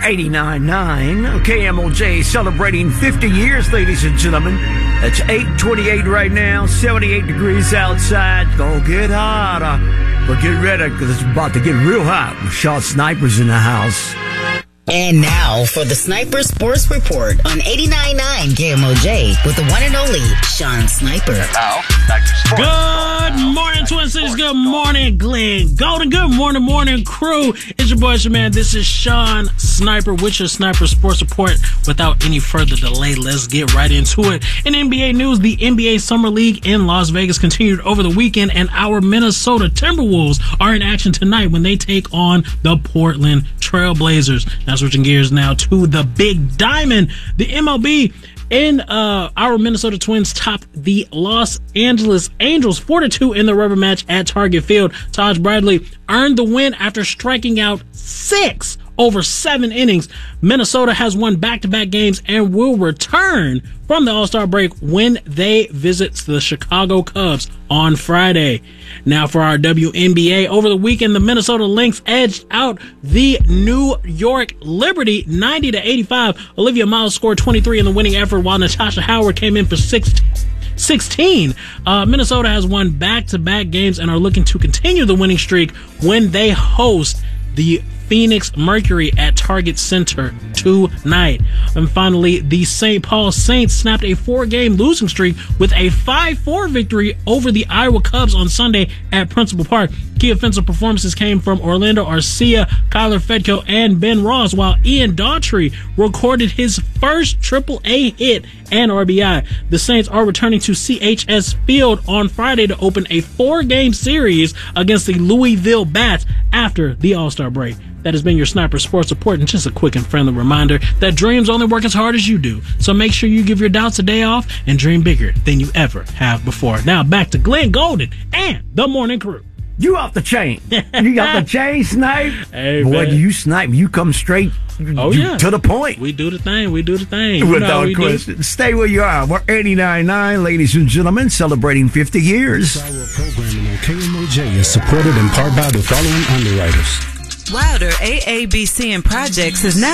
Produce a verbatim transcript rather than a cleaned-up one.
eighty-nine point nine K M O J, celebrating fifty years, ladies and gentlemen. It's eight twenty-eight right now, seventy-eight degrees outside. Gonna get hotter. But get ready, because it's about to get real hot with Sean Snipers in the house. And now for the Sniper Sports Report on eighty-nine point nine K M O J with the one and only Sean Sniper. Now, back to sports. Good morning, Twin Cities. Good morning, Glenn Golden. Good morning, morning crew. It's your boy, it's your man. This is Sean Sniper with your Sniper Sports Report. Without any further delay, let's get right into it. In N B A news, the N B A Summer League in Las Vegas continued over the weekend, and our Minnesota Timberwolves are in action tonight when they take on the Portland Trailblazers. Now, switching gears now to the Big Diamond. The M L B in uh, our Minnesota Twins topped the Los Angeles Angels four to two in the rubber match at Target Field. Taj Bradley earned the win after striking out six over seven innings. Minnesota has won back-to-back games and will return from the All-Star break when they visit the Chicago Cubs on Friday. Now for our W N B A, over the weekend, the Minnesota Lynx edged out the New York Liberty ninety to eighty-five. Olivia Miles scored twenty-three in the winning effort, while Natasha Howard came in for sixteen. Uh, Minnesota has won back-to-back games and are looking to continue the winning streak when they host the Phoenix Mercury at Target Center tonight. And finally, the Saint Paul Saints snapped a four-game losing streak with a five four victory over the Iowa Cubs on Sunday at Principal Park. Key offensive performances came from Orlando Arcia, Kyler Fedko, and Ben Ross, while Ian Daughtry recorded his first triple A hit and R B I. The Saints are returning to C H S Field on Friday to open a four-game series against the Louisville Bats after the All-Star break. That has been your Sniper Sports Report, and just a quick and friendly reminder that dreams only work as hard as you do. So make sure you give your doubts a day off and dream bigger than you ever have before. Now back to Glenn Golden and the morning crew. You off the chain. You got the chain, Snipe. Hey, boy, man. do you snipe. You come straight oh, you, yeah. to the point. We do the thing. We do the thing. You Without know we question. do. Stay where you are. We're eighty-nine point nine, ladies and gentlemen, celebrating fifty years. Our programming on K M O J is supported in part by the following underwriters. Wilder A A B C and Projects is now